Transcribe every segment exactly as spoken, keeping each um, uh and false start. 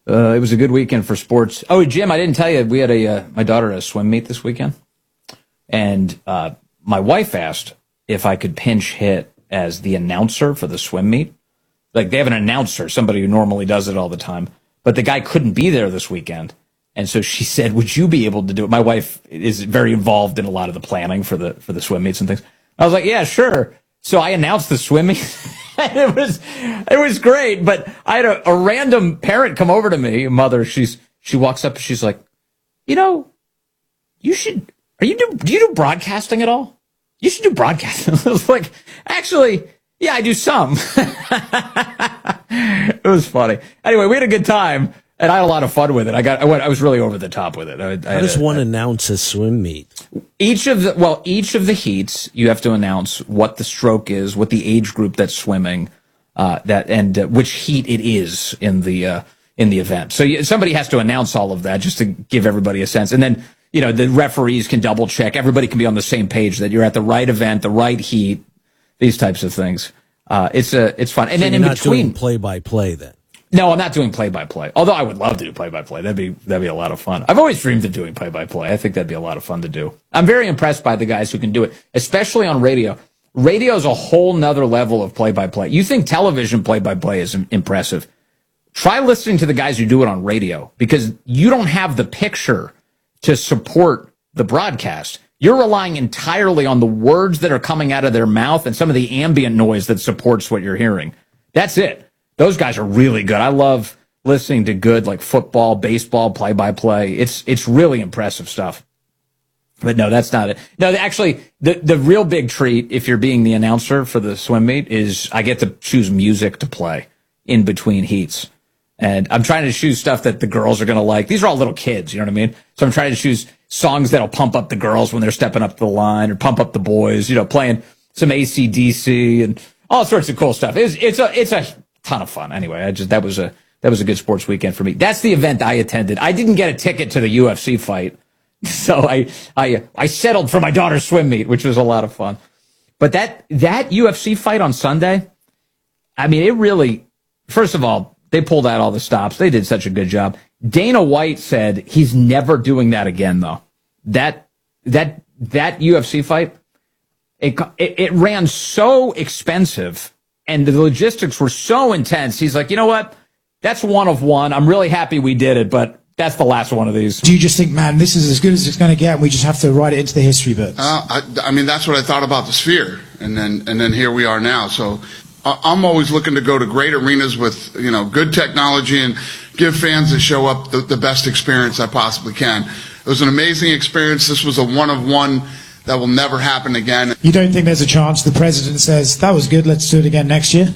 Uh, it was a good weekend for sports. Oh, Jim, I didn't tell you, we had a, uh, my daughter had a swim meet this weekend. And, uh, my wife asked if I could pinch hit as the announcer for the swim meet. Like, they have an announcer, somebody who normally does it all the time. But the guy couldn't be there this weekend. And so she said, would you be able to do it? My wife is very involved in a lot of the planning for the, for the swim meets and things. I was like, yeah, sure. So I announced the swim meet. It was, it was great. But I had a, a random parent come over to me, a mother. She's, she walks up and she's like, you know, you should, are you do, do you do broadcasting at all? You should do broadcasting. I was like, actually, yeah, I do some. It was funny. Anyway, we had a good time. And I had a lot of fun with it. I got, I, went, I was really over the top with it. I, I How does a, one I, announce a swim meet? Each of the, well, each of the heats, you have to announce what the stroke is, what the age group that's swimming, uh, that, and uh, which heat it is in the, uh, in the event. So you, somebody has to announce all of that just to give everybody a sense. And then, you know, the referees can double check. Everybody can be on the same page that you're at the right event, the right heat, these types of things. Uh, it's a, it's fun. And so then you're in not between, doing play by play then. No, I'm not doing play-by-play. Although I would love to do play-by-play. That'd be that'd be a lot of fun. I've always dreamed of doing play-by-play. I think that'd be a lot of fun to do. I'm very impressed by the guys who can do it, especially on radio. Radio is a whole nother level of play-by-play. You think television play-by-play is impressive. Try listening to the guys who do it on radio, because you don't have the picture to support the broadcast. You're relying entirely on the words that are coming out of their mouth and some of the ambient noise that supports what you're hearing. That's it. Those guys are really good. I love listening to good, like, football, baseball, play-by-play. It's it's really impressive stuff. But no, that's not it. No, actually, the the real big treat, if you're being the announcer for the swim meet, is I get to choose music to play in between heats. And I'm trying to choose stuff that the girls are going to like. These are all little kids, you know what I mean? So I'm trying to choose songs that'll pump up the girls when they're stepping up the line, or pump up the boys, you know, playing some A C D C and all sorts of cool stuff. It's, it's a, it's a ton of fun. Anyway, I just, that was a, that was a good sports weekend for me. That's the event I attended. I didn't get a ticket to the U F C fight. So I, I, I settled for my daughter's swim meet, which was a lot of fun. But that, that U F C fight on Sunday, I mean, it really, first of all, they pulled out all the stops. They did such a good job. Dana White said he's never doing that again, though. That, that, that U F C fight, it, it, it ran so expensive and the logistics were so intense. He's like, you know what? That's one of one. I'm really happy we did it, but that's the last one of these. Do you just think, man, this is as good as it's going to get, and we just have to write it into the history books? Uh, I, I mean, that's what I thought about the Sphere, and then and then here we are now. So uh, I'm always looking to go to great arenas with, you know, good technology and give fans that show up the, the best experience I possibly can. It was an amazing experience. This was a one of one that will never happen again. You don't think there's a chance the president says, that was good, let's do it again next year?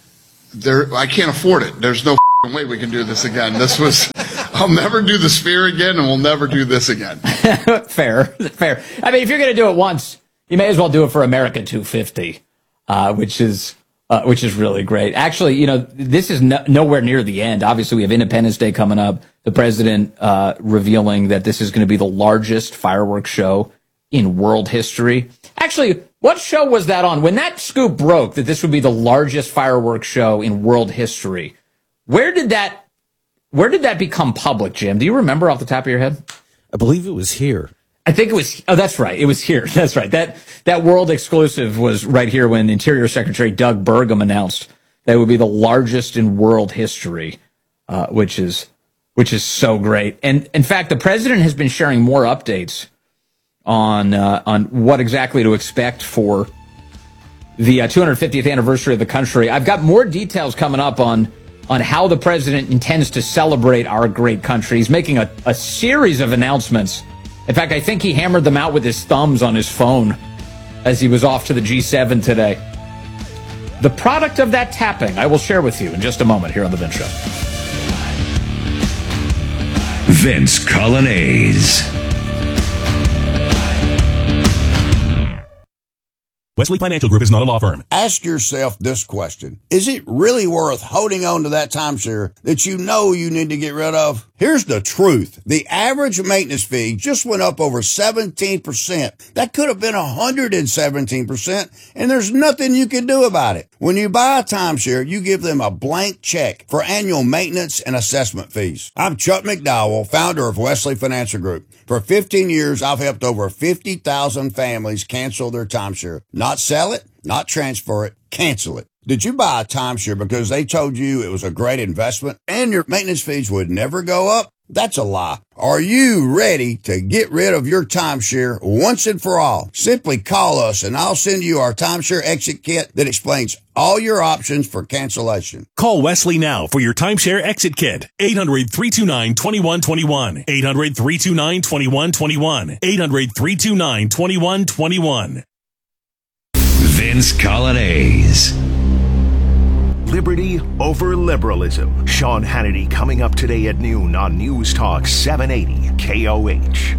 There, I can't afford it. There's no way we can do this again. This was, I'll never do the Sphere again, and we'll never do this again. Fair, fair. I mean, if you're going to do it once, you may as well do it for America two fifty, uh, which is, uh, which is really great. Actually, you know, this is no, nowhere near the end. Obviously, we have Independence Day coming up. The president, uh, revealing that this is going to be the largest fireworks show in world history. Actually, what show was that on? When that scoop broke that this would be the largest fireworks show in world history, where did that, where did that become public, Jim? Do you remember off the top of your head? I believe it was here. I think it was, oh, that's right. It was here. That's right. That, that world exclusive was right here when Interior Secretary Doug Burgum announced that it would be the largest in world history, uh, which is, which is so great. And in fact, the president has been sharing more updates on uh, on what exactly to expect for the uh, two hundred fiftieth anniversary of the country. I've got more details coming up on on how the president intends to celebrate our great country. He's making a, a series of announcements. In fact, I think he hammered them out with his thumbs on his phone as he was off to the G seven today. The product of that tapping, I will share with you in just a moment here on The Vince Show. Vince Colonnese. Wesley Financial Group is not a law firm. Ask yourself this question. Is it really worth holding on to that timeshare that you know you need to get rid of? Here's the truth. The average maintenance fee just went up over seventeen percent. That could have been one hundred seventeen percent, and there's nothing you can do about it. When you buy a timeshare, you give them a blank check for annual maintenance and assessment fees. I'm Chuck McDowell, founder of Wesley Financial Group. For fifteen years, I've helped over fifty thousand families cancel their timeshare. Not sell it, not transfer it, cancel it. Did you buy a timeshare because they told you it was a great investment and your maintenance fees would never go up? That's a lie. Are you ready to get rid of your timeshare once and for all? Simply call us and I'll send you our timeshare exit kit that explains all your options for cancellation. Call Wesley now for your timeshare exit kit. eight hundred, three two nine, two one two one. eight hundred, three two nine, two one two one. eight hundred, three two nine, two one two one. Vince Colonnese. Liberty over liberalism. Sean Hannity coming up today at noon on News Talk seven eighty K O H.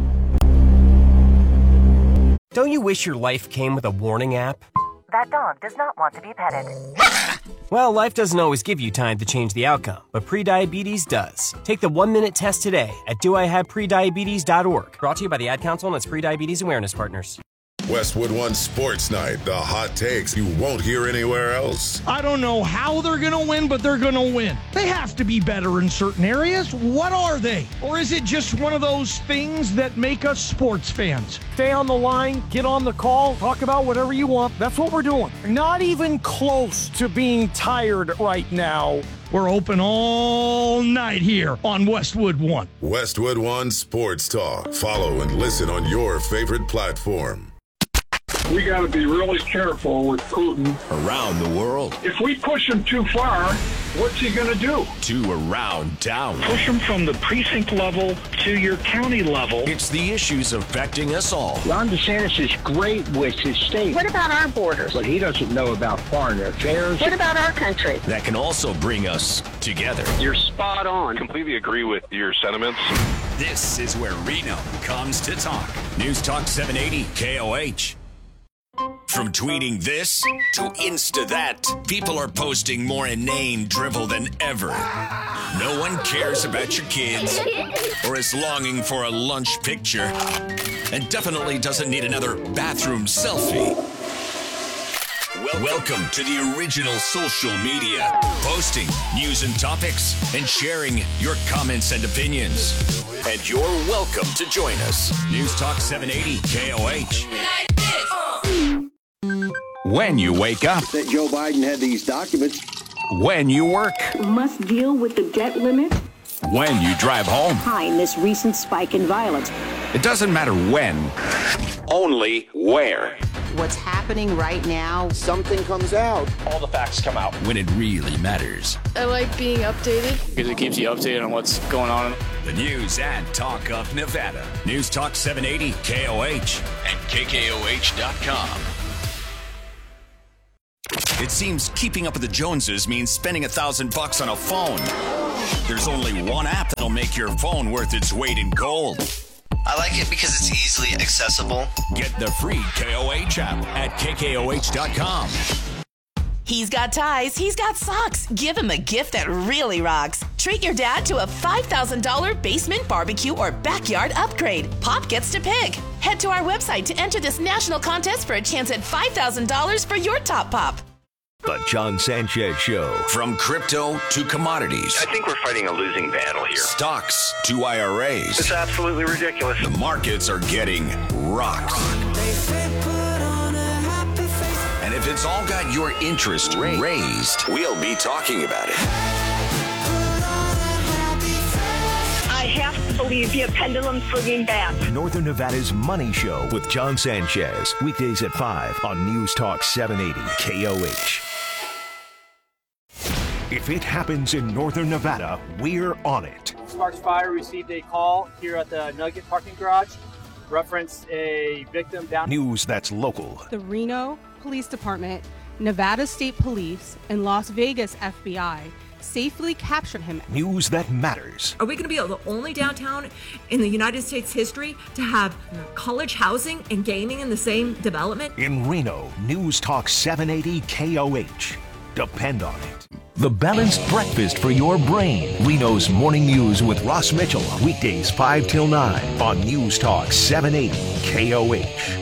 Don't you wish your life came with a warning app? That dog does not want to be petted. Well, life doesn't always give you time to change the outcome, but prediabetes does. Take the one-minute test today at do I have prediabetes dot org. Brought to you by the Ad Council and its Prediabetes Awareness Partners. Westwood One Sports Night, the hot takes you won't hear anywhere else. I don't know how they're going to win, but they're going to win. They have to be better in certain areas. What are they? Or is it just one of those things that make us sports fans? Stay on the line, get on the call, talk about whatever you want. That's what we're doing. Not even close to being tired right now. We're open all night here on Westwood One. Westwood One Sports Talk. Follow and listen on your favorite platform. We got to be really careful with Putin. Around the world. If we push him too far, what's he going to do? To around town. Push him from the precinct level to your county level. It's the issues affecting us all. Ron DeSantis is great with his state. What about our borders? But he doesn't know about foreign affairs. What about our country? That can also bring us together. You're spot on. Completely agree with your sentiments. This is where Reno comes to talk. News Talk seven eighty K O H. From tweeting this to Insta that, people are posting more inane drivel than ever. No one cares about your kids or is longing for a lunch picture and definitely doesn't need another bathroom selfie. Well, welcome to the original social media, posting news and topics and sharing your comments and opinions. And you're welcome to join us. News Talk seven eighty K O H. When you wake up. That Joe Biden had these documents. When you work. Must deal with the debt limit. When you drive home. Behind this recent spike in violence. It doesn't matter when, only where. What's happening right now, something comes out. All the facts come out. When it really matters. I like being updated. Because it keeps you updated on what's going on. The news and talk of Nevada. News Talk seven eighty K O H and K K O H dot com. It seems keeping up with the Joneses means spending a thousand bucks on a phone. There's only one app that'll make your phone worth its weight in gold. I like it because it's easily accessible. Get the free K O H app at K K O H dot com. He's got ties, he's got socks. Give him a gift that really rocks. Treat your dad to a five thousand dollars basement barbecue or backyard upgrade. Pop gets to pick. Head to our website to enter this national contest for a chance at five thousand dollars for your top pop. The John Sanchez Show. From crypto to commodities. I think we're fighting a losing battle here. Stocks to I R As. It's absolutely ridiculous. The markets are getting rocked. And if it's all got your interest raised, we'll be talking about it. I have to believe you, pendulum swinging back. Northern Nevada's Money Show with John Sanchez. Weekdays at five on News Talk seven eighty K O H. If it happens in Northern Nevada, we're on it. Sparks Fire received a call here at the Nugget parking garage. Referenced a victim down. News that's local. The Reno Police Department, Nevada State Police, and Las Vegas F B I safely captured him. News that matters. Are we going to be the only downtown in the United States history to have college housing and gaming in the same development? In Reno, News Talk seven eighty K O H. Depend on it. the balanced breakfast for your brain. Reno's Morning News with Ross Mitchell. Weekdays five till nine on News Talk seven eighty K O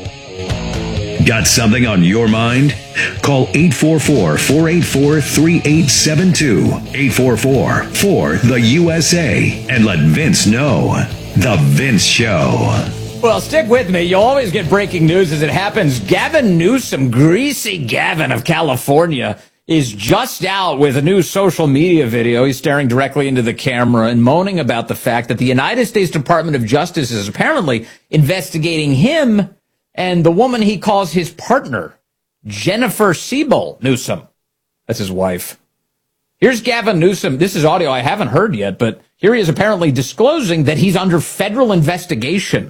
H. Got something on your mind? Call eight four four, four eight four, three eight seven two. eight four four, four, the U S A. And let Vince know. The Vince Show. Well, stick with me. You'll always get breaking news as it happens. Gavin Newsom, Greasy Gavin of California, is just out with a new social media video. He's staring directly into the camera and moaning about the fact that the United States Department of Justice is apparently investigating him and the woman he calls his partner, Jennifer Siebel Newsom. That's his wife. Here's Gavin Newsom. This is audio I haven't heard yet, but here he is apparently disclosing that he's under federal investigation.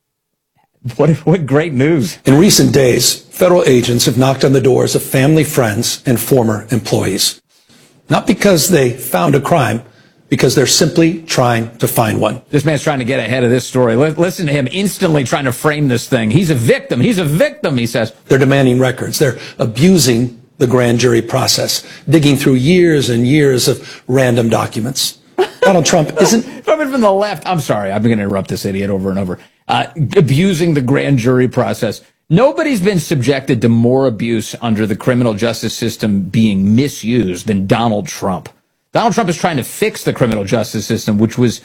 What, what great news. In recent days, federal agents have knocked on the doors of family, friends, and former employees. Not because they found a crime, because they're simply trying to find one. This man's trying to get ahead of this story. Listen to him instantly trying to frame this thing. He's a victim. He's a victim, he says. They're demanding records. They're abusing the grand jury process, digging through years and years of random documents. Donald Trump isn't... Coming from the left. I'm sorry. I'm going to interrupt this idiot over and over. Uh, abusing the grand jury process. Nobody's been subjected to more abuse under the criminal justice system being misused than Donald Trump. Donald Trump is trying to fix the criminal justice system, which was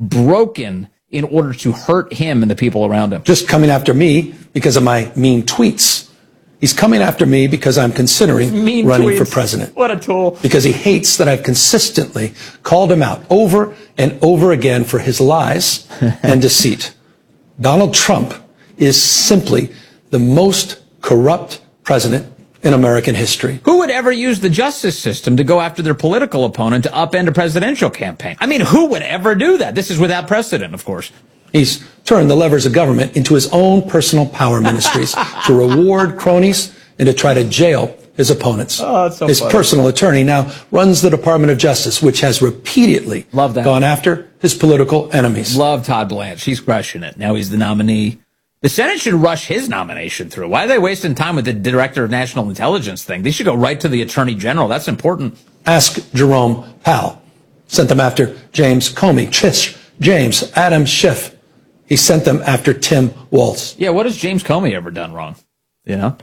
broken in order to hurt him and the people around him. Just coming after me because of my mean tweets. He's coming after me because I'm considering mean running tweets. for president. What a tool. Because he hates that I've consistently called him out over and over again for his lies and deceit. Donald Trump is simply the most corrupt president in American history. Who would ever use the justice system to go after their political opponent to upend a presidential campaign? I mean, who would ever do that? This is without precedent, of course. He's turned the levers of government into his own personal power ministries to reward cronies and to try to jail his opponents. Oh, that's so his funny. personal attorney now runs the Department of Justice, which has repeatedly Love that. gone after his political enemies. Love Todd Blanche. He's crushing it. Now he's the nominee. The Senate should rush his nomination through. Why are they wasting time with the Director of National Intelligence thing? They should go right to the Attorney General. That's important. Ask Jerome Powell. Sent them after James Comey, Tish James, Adam Schiff. He sent them after Tim Walz. Yeah, what has James Comey ever done wrong? You know?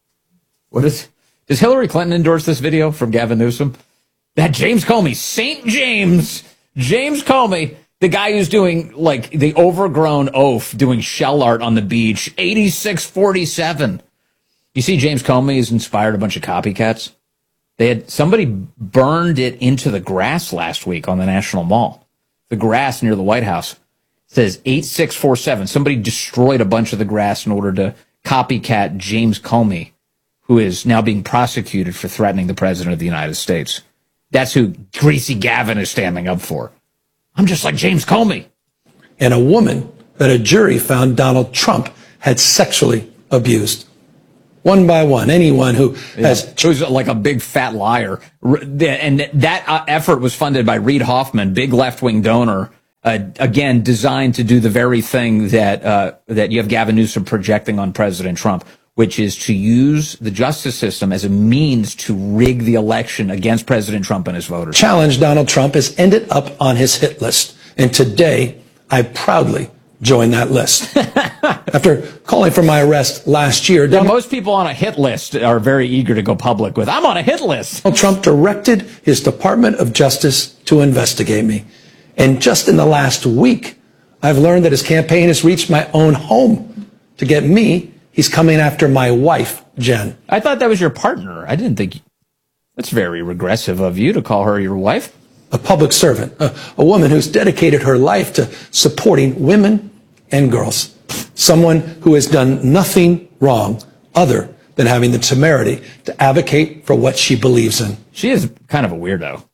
What is... Does Hillary Clinton endorse this video from Gavin Newsom? That James Comey, Saint James, James Comey, the guy who's doing, like, the overgrown oaf, doing shell art on the beach, eighty-six forty-seven. You see James Comey has inspired a bunch of copycats? They had, somebody burned it into the grass last week on the National Mall. The grass near the White House. It says eighty-six forty-seven. Somebody destroyed a bunch of the grass in order to copycat James Comey, who is now being prosecuted for threatening the President of the United States. That's who Greasy Gavin is standing up for. I'm just like James Comey. And a woman that a jury found Donald Trump had sexually abused. One by one, anyone who yeah. has... Who's like a big fat liar. And that effort was funded by Reid Hoffman, big left-wing donor, uh, again, designed to do the very thing that uh, that you have Gavin Newsom projecting on President Trump, which is to use the justice system as a means to rig the election against President Trump and his voters. Challenge Donald Trump has ended up on his hit list. And today, I proudly joined that list. After calling for my arrest last year... Yeah, most people on a hit list are very eager to go public with, I'm on a hit list. Donald Trump directed his Department of Justice to investigate me. And just in the last week, I've learned that his campaign has reached my own home to get me. He's coming after my wife, Jen. I thought that was your partner. I didn't think... That's very regressive of you to call her your wife. A public servant, a, a woman who's dedicated her life to supporting women and girls. Someone who has done nothing wrong other than having the temerity to advocate for what she believes in. She is kind of a weirdo. Have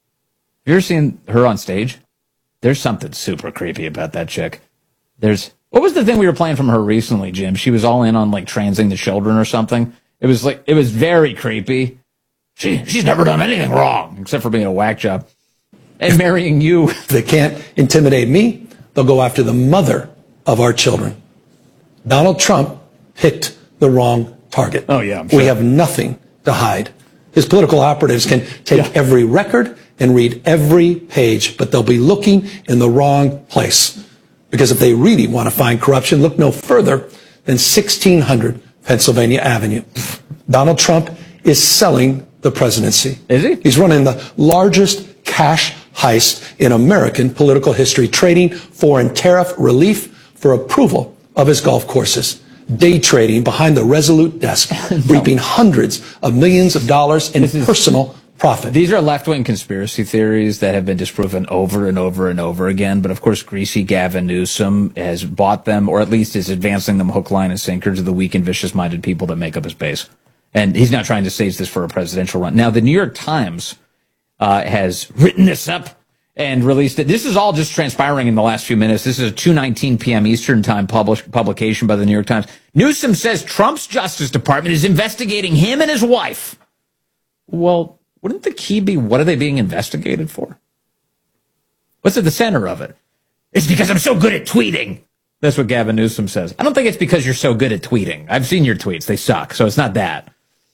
you ever seen her on stage? There's something super creepy about that chick. There's... What was the thing we were playing from her recently, Jim? She was all in on, like, transing the children or something. It was, like, it was very creepy. She She's never done anything wrong, except for being a whack job. And marrying you. If they can't intimidate me, they'll go after the mother of our children. Donald Trump picked the wrong target. Oh, yeah, I'm sure. We have nothing to hide. His political operatives can take yeah. every record and read every page, but they'll be looking in the wrong place. Because if they really want to find corruption, look no further than sixteen hundred Pennsylvania Avenue. Donald Trump is selling the presidency. Is he? He's running the largest cash heist in American political history, trading foreign tariff relief for approval of his golf courses. Day trading behind the Resolute desk, no. reaping hundreds of millions of dollars in is, personal profit. These are left-wing conspiracy theories that have been disproven over and over and over again. But of course, greasy Gavin Newsom has bought them, or at least is advancing them hook, line, and sinker to the weak and vicious-minded people that make up his base. And he's not trying to stage this for a presidential run. Now, the New York Times uh, has written this up and released it. This is all just transpiring in the last few minutes. This is a two nineteen p.m. Eastern Time publish, publication by the New York Times. Newsom says Trump's Justice Department is investigating him and his wife. Well, wouldn't the key be, what are they being investigated for? What's at the center of it? It's because I'm so good at tweeting. That's what Gavin Newsom says. I don't think it's because you're so good at tweeting. I've seen your tweets. They suck. So it's not that.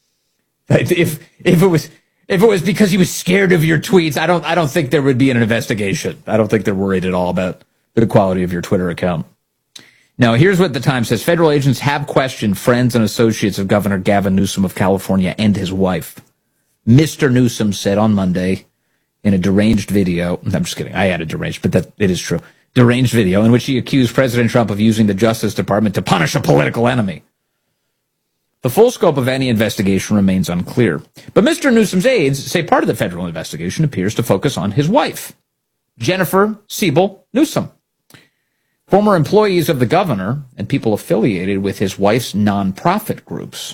If, if it was... If it was because he was scared of your tweets, I don't I don't think there would be an investigation. I don't think they're worried at all about the quality of your Twitter account. Now, here's what the Times says. Federal agents have questioned friends and associates of Governor Gavin Newsom of California and his wife. Mister Newsom said on Monday in a deranged video, I'm just kidding, I added deranged, but that it is true, deranged video in which he accused President Trump of using the Justice Department to punish a political enemy. The full scope of any investigation remains unclear. But Mister Newsom's aides say part of the federal investigation appears to focus on his wife, Jennifer Siebel Newsom. Former employees of the governor and people affiliated with his wife's nonprofit groups.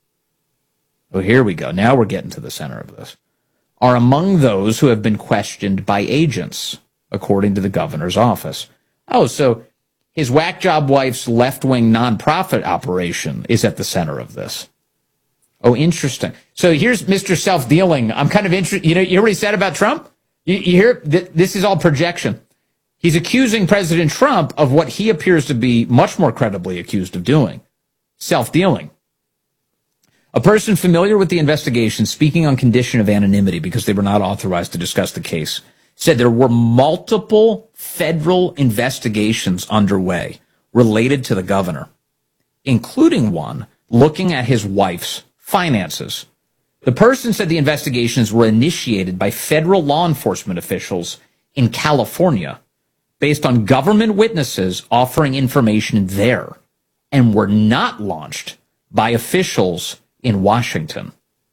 Oh, here we go. Now we're getting to the center of this. Are among those who have been questioned by agents, according to the governor's office. Oh, so his whack job wife's left-wing nonprofit operation is at the center of this. Oh, interesting. So here's Mister Self-Dealing. I'm kind of interested. You know, you hear what he said about Trump? You, you hear? Th- this is all projection. He's accusing President Trump of what he appears to be much more credibly accused of doing. Self-dealing. A person familiar with the investigation, speaking on condition of anonymity because they were not authorized to discuss the case, said there were multiple federal investigations underway related to the governor, including one looking at his wife's finances. The person said the investigations were initiated by federal law enforcement officials in California based on government witnesses offering information there and were not launched by officials in Washington.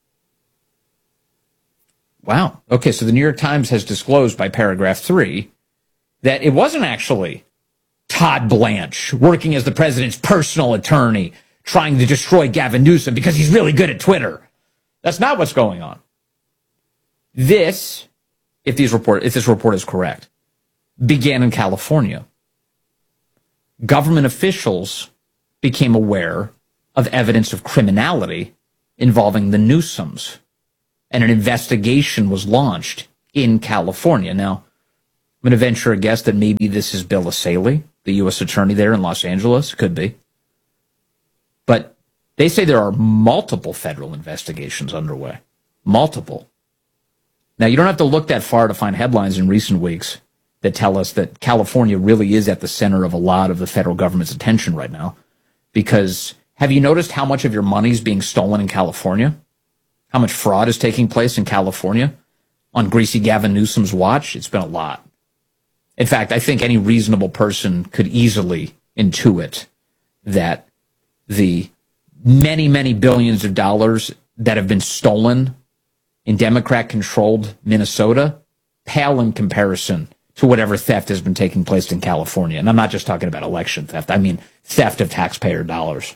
Wow. Okay, so the New York Times has disclosed by paragraph three that it wasn't actually Todd Blanche working as the president's personal attorney trying to destroy Gavin Newsom because he's really good at Twitter. That's not what's going on. This, if these report, if this report is correct, began in California. Government officials became aware of evidence of criminality involving the Newsoms, and an investigation was launched in California. Now, I'm going to venture a guess that maybe this is Bill Asaley, the U S attorney there in Los Angeles. Could be. But they say there are multiple federal investigations underway. Multiple. Now, you don't have to look that far to find headlines in recent weeks that tell us that California really is at the center of a lot of the federal government's attention right now. Because have you noticed how much of your money is being stolen in California? How much fraud is taking place in California on greasy Gavin Newsom's watch? It's been a lot. In fact, I think any reasonable person could easily intuit that the many, many billions of dollars that have been stolen in Democrat-controlled Minnesota pale in comparison to whatever theft has been taking place in California. And I'm not just talking about election theft. I mean theft of taxpayer dollars.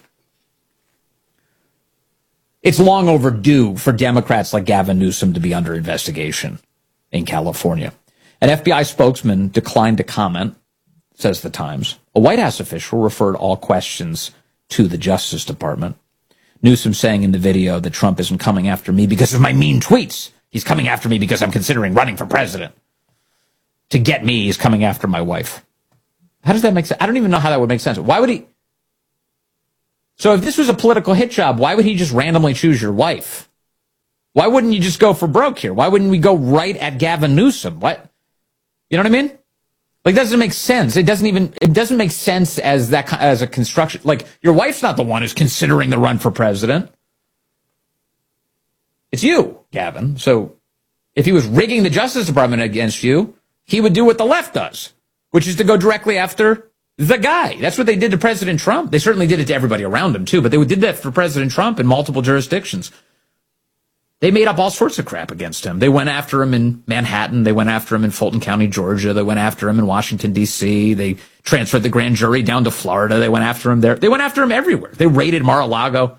It's long overdue for Democrats like Gavin Newsom to be under investigation in California. An F B I spokesman declined to comment, says the Times. A White House official referred all questions to the Justice Department. Newsom saying in the video that Trump isn't coming after me because of my mean tweets. He's coming after me because I'm considering running for president. To get me, he's coming after my wife. How does that make sense? I don't even know how that would make sense. Why would he? So if this was a political hit job, why would he just randomly choose your wife? Why wouldn't you just go for broke here? Why wouldn't we go right at Gavin Newsom? What? You know what I mean? Like, it doesn't make sense. It doesn't even, it doesn't make sense as that, as a construction. Like, your wife's not the one who's considering the run for president. It's you, Gavin. So if he was rigging the Justice Department against you, he would do what the left does, which is to go directly after the guy. That's what they did to President Trump. They certainly did it to everybody around him, too, but they did that for President Trump in multiple jurisdictions. They made up all sorts of crap against him. They went after him in Manhattan. They went after him in Fulton County, Georgia. They went after him in Washington, D C. They transferred the grand jury down to Florida. They went after him there. They went after him everywhere. They raided Mar-a-Lago.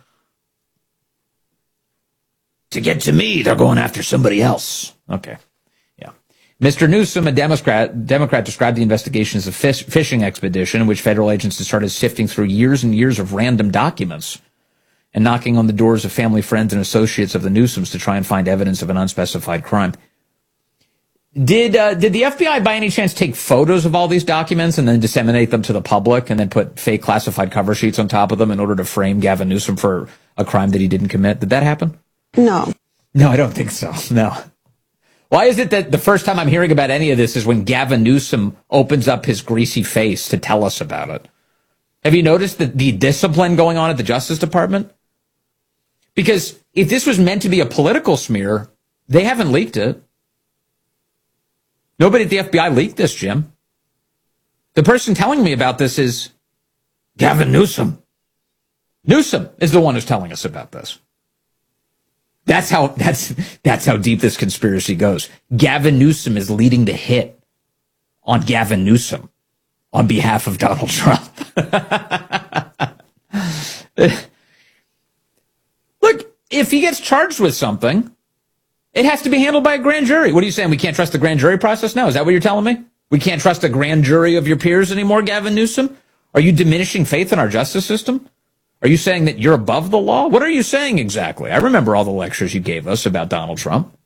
To get to me, they're going after somebody else. Okay. Yeah. Mister Newsom, a Democrat, Democrat described the investigation as a fish, fishing expedition in which federal agents started sifting through years and years of random documents and knocking on the doors of family, friends, and associates of the Newsoms to try and find evidence of an unspecified crime. Did uh, did the F B I by any chance take photos of all these documents and then disseminate them to the public and then put fake classified cover sheets on top of them in order to frame Gavin Newsom for a crime that he didn't commit? Did that happen? No. No, I don't think so. No. Why is it that the first time I'm hearing about any of this is when Gavin Newsom opens up his greasy face to tell us about it? Have you noticed the, the discipline going on at the Justice Department? Because if this was meant to be a political smear, they haven't leaked it. Nobody at the F B I leaked this, Jim. The person telling me about this is Gavin Newsom. Newsom is the one who's telling us about this. That's how that's that's how deep this conspiracy goes. Gavin Newsom is leading the hit on Gavin Newsom on behalf of Donald Trump. Look, if he gets charged with something, it has to be handled by a grand jury. What are you saying? We can't trust the grand jury process now? Is that what you're telling me? We can't trust a grand jury of your peers anymore, Gavin Newsom? Are you diminishing faith in our justice system? Are you saying that you're above the law? What are you saying exactly? I remember all the lectures you gave us about Donald Trump.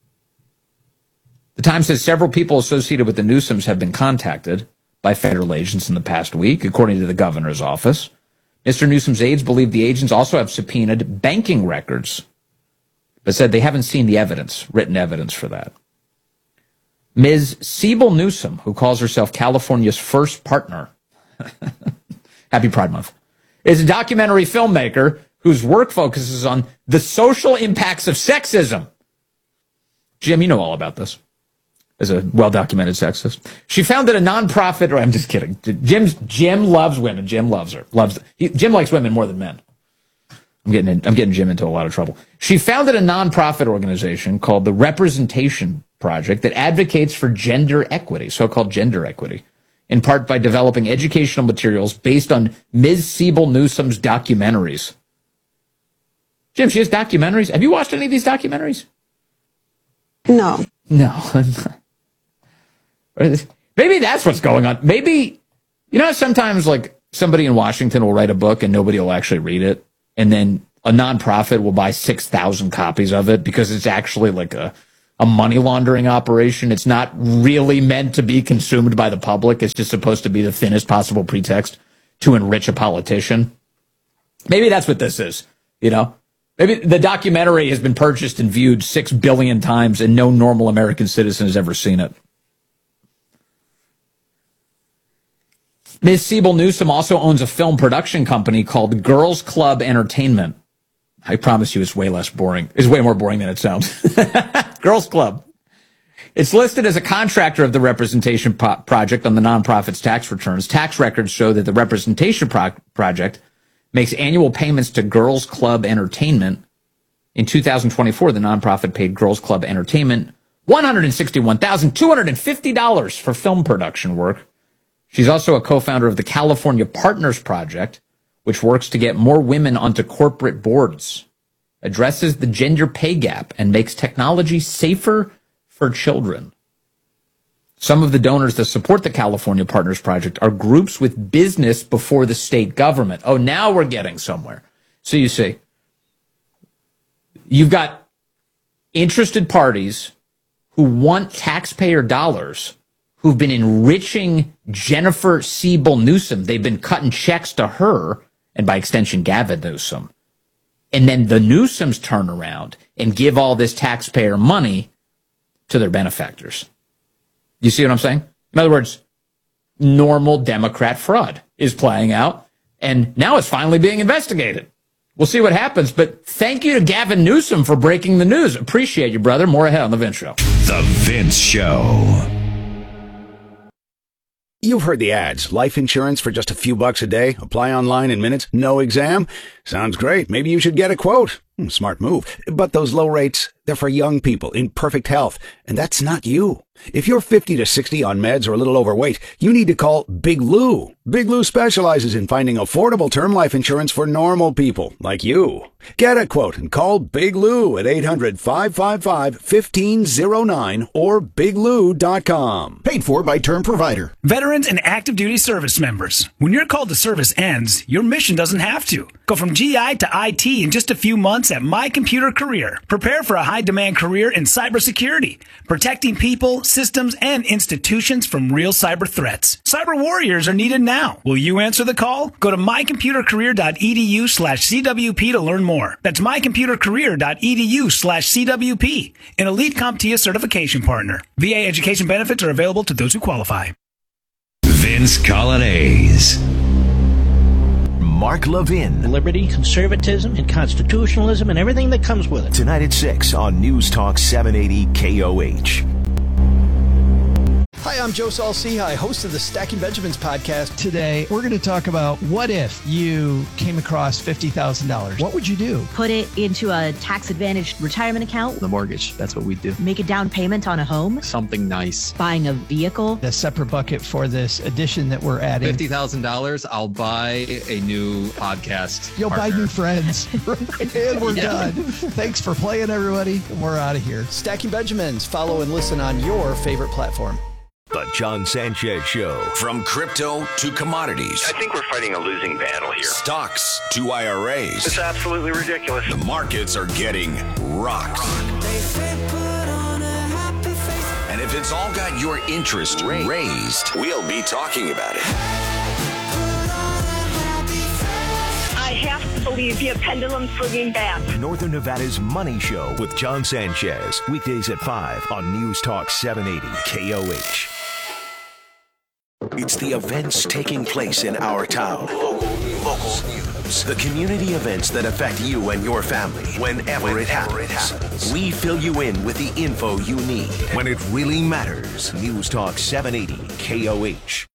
The Times says several people associated with the Newsoms have been contacted by federal agents in the past week, according to the governor's office. Mister Newsom's aides believe the agents also have subpoenaed banking records, but said they haven't seen the evidence, written evidence for that. Miz Siebel Newsom, who calls herself California's first partner, happy Pride Month, is a documentary filmmaker whose work focuses on the social impacts of sexism. Jim, you know all about this as a well-documented sexist. She founded a nonprofit, or I'm just kidding. Jim's, Jim loves women. Jim loves her. Loves. He, Jim likes women more than men. I'm getting in, I'm getting Jim into a lot of trouble. She founded a nonprofit organization called the Representation Project that advocates for gender equity, so-called gender equity, in part by developing educational materials based on Miz Siebel Newsom's documentaries. Jim, she has documentaries. Have you watched any of these documentaries? No. No. Maybe that's what's going on. Maybe, you know, sometimes like somebody in Washington will write a book and nobody will actually read it. And then a nonprofit will buy six thousand copies of it because it's actually like a, a money laundering operation. It's not really meant to be consumed by the public. It's just supposed to be the thinnest possible pretext to enrich a politician. Maybe that's what this is, you know? Maybe the documentary has been purchased and viewed six billion times and no normal American citizen has ever seen it. Miz Siebel Newsom also owns a film production company called Girls Club Entertainment. I promise you it's way less boring. It's way more boring than it sounds. Girls Club. It's listed as a contractor of the Representation Pro- Project on the nonprofit's tax returns. Tax records show that the Representation Pro- Project makes annual payments to Girls Club Entertainment. In two thousand twenty-four, the nonprofit paid Girls Club Entertainment one hundred sixty-one thousand two hundred fifty dollars for film production work. She's also a co-founder of the California Partners Project, which works to get more women onto corporate boards, addresses the gender pay gap, and makes technology safer for children. Some of the donors that support the California Partners Project are groups with business before the state government. Oh, now we're getting somewhere. So you see, you've got interested parties who want taxpayer dollars who've been enriching Jennifer Siebel Newsom. They've been cutting checks to her, and by extension, Gavin Newsom, and then the Newsoms turn around and give all this taxpayer money to their benefactors. You see what I'm saying? In other words, normal Democrat fraud is playing out, and now it's finally being investigated. We'll see what happens, but thank you to Gavin Newsom for breaking the news. Appreciate you, brother. More ahead on The Vince Show. The Vince Show. You've heard the ads. Life insurance for just a few bucks a day. Apply online in minutes. No exam. Sounds great. Maybe you should get a quote. Hmm, smart move. But those low rates, they're for young people in perfect health. And that's not you. If you're fifty to sixty on meds or a little overweight, you need to call Big Lou. Big Lou specializes in finding affordable term life insurance for normal people like you. Get a quote and call Big Lou at eight hundred, five five five, one five zero nine or big lou dot com. Paid for by Term Provider. Veterans and active duty service members. When your call to service ends, your mission doesn't have to. Go from G I to I T in just a few months at My Computer Career. Prepare for a high-demand career in cybersecurity, protecting people, systems, and institutions from real cyber threats. Cyber warriors are needed now. Will you answer the call? Go to my computer career dot e d u slash c w p to learn more. That's my computer career dot e d u slash c w p, an elite CompTIA certification partner. V A education benefits are available to those who qualify. Vince Colonnese. Mark Levin. Liberty, conservatism, and constitutionalism, and everything that comes with it. Tonight at six on News Talk seven eighty K O H. Hi, I'm Joe Saul-Sehy, host of the Stacking Benjamins podcast. Today, we're going to talk about what if you came across fifty thousand dollars. What would you do? Put it into a tax-advantaged retirement account. The mortgage, that's what we do. Make a down payment on a home. Something nice. Buying a vehicle. A separate bucket for this addition that we're adding. fifty thousand dollars, I'll buy a new podcast You'll partner. buy new friends. And we're yeah. done. Thanks for playing, everybody. And we're out of here. Stacking Benjamins. Follow and listen on your favorite platform. The John Sanchez Show. From crypto to commodities. I think we're fighting a losing battle here. Stocks to I R As. It's absolutely ridiculous. The markets are getting rocked. And if it's all got your interest raised, we'll be talking about it. I have to believe the pendulum swinging back. Northern Nevada's Money Show with John Sanchez. Weekdays at five on News Talk seven eighty K O H. It's the events taking place in our town. Local news. Local news. The community events that affect you and your family whenever, whenever it, happens. it happens. We fill you in with the info you need when it really matters. News Talk seven eighty K O H.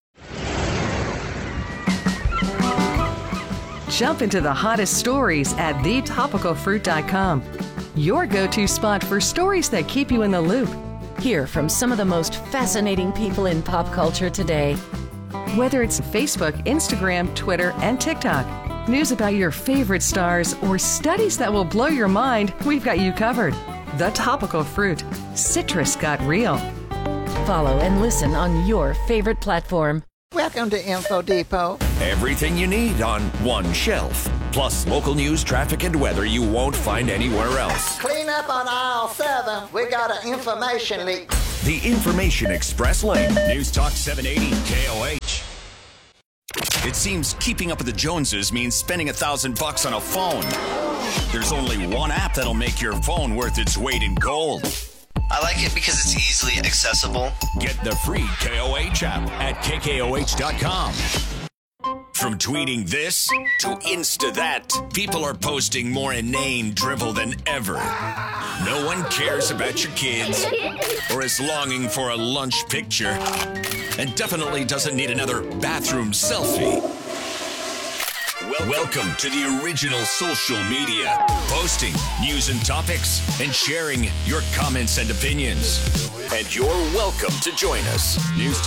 Jump into the hottest stories at the topical fruit dot com. Your go-to spot for stories that keep you in the loop. Hear from some of the most fascinating people in pop culture today. Whether it's Facebook, Instagram, Twitter, and TikTok, news about your favorite stars, or studies that will blow your mind, we've got you covered. The Topical Fruit. Citrus got real. Follow and listen on your favorite platform. Welcome to Info Depot. Everything you need on one shelf. Plus local news, traffic, and weather you won't find anywhere else. Clean up on aisle seven. We got an information leak. The Information Express Lane. News Talk seven eighty K O H. It seems keeping up with the Joneses means spending a thousand bucks on a phone. There's only one app that'll make your phone worth its weight in gold. I like it because it's easily accessible. Get the free K O H app at k k o h dot com. From tweeting this to Insta that, people are posting more inane drivel than ever. No one cares about your kids or is longing for a lunch picture and definitely doesn't need another bathroom selfie. Welcome to the original social media, posting news and topics and sharing your comments and opinions. And you're welcome to join us. News